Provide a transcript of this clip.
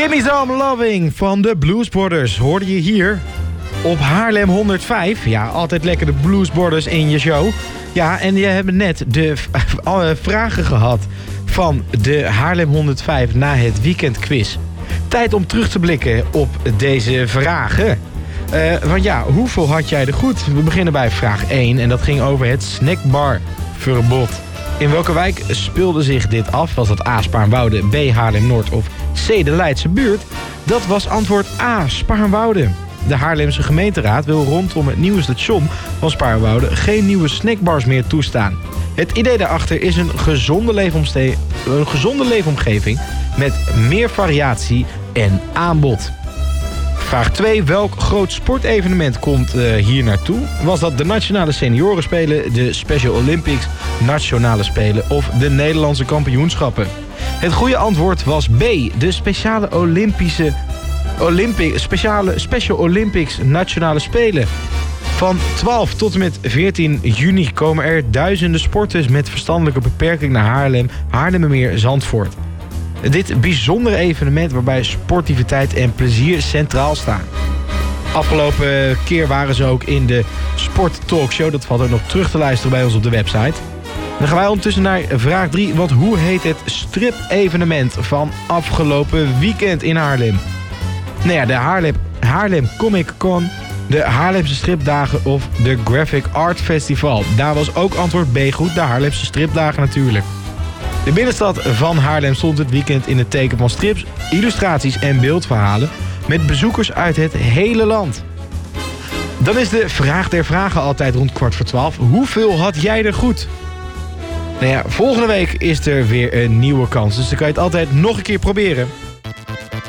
Gimme Some Loving van de Blues Brothers hoorde je hier op Haarlem 105. Ja, altijd lekker de Blues Brothers in je show. Ja, en je hebt net de vragen gehad van de Haarlem 105 na het weekendquiz. Tijd om terug te blikken op deze vragen. Want ja, hoeveel had jij er goed? We beginnen bij vraag 1 en dat ging over het snackbarverbod. In welke wijk speelde zich dit af? Was dat A. Spaarnwoude, B. Haarlem-Noord of C. de Leidse buurt? Dat was antwoord A. Spaarnwoude. De Haarlemse gemeenteraad wil rondom het nieuwe station van Spaarnwoude geen nieuwe snackbars meer toestaan. Het idee daarachter is een gezonde leefomgeving met meer variatie en aanbod. Vraag 2. Welk groot sportevenement komt hier naartoe? Was dat de Nationale Seniorenspelen, de Special Olympics Nationale Spelen of de Nederlandse kampioenschappen? Het goede antwoord was B. De Special Olympics Nationale Spelen. Van 12 tot en met 14 juni komen er duizenden sporters met verstandelijke beperking naar Haarlem, Haarlemmermeer, Zandvoort. Dit bijzondere evenement waarbij sportiviteit en plezier centraal staan. Afgelopen keer waren ze ook in de Sport Talkshow. Dat valt ook nog terug te luisteren bij ons op de website. Dan gaan wij ondertussen naar vraag 3. Want hoe heet het strip-evenement van afgelopen weekend in Haarlem? Nou ja, de Haarlem Comic Con, de Haarlemse Stripdagen of de Graphic Art Festival. Daar was ook antwoord B goed, de Haarlemse Stripdagen natuurlijk. De binnenstad van Haarlem stond het weekend in het teken van strips, illustraties en beeldverhalen met bezoekers uit het hele land. Dan is de vraag der vragen altijd rond 11:15. Hoeveel had jij er goed? Nou ja, volgende week is er weer een nieuwe kans, dus dan kan je het altijd nog een keer proberen.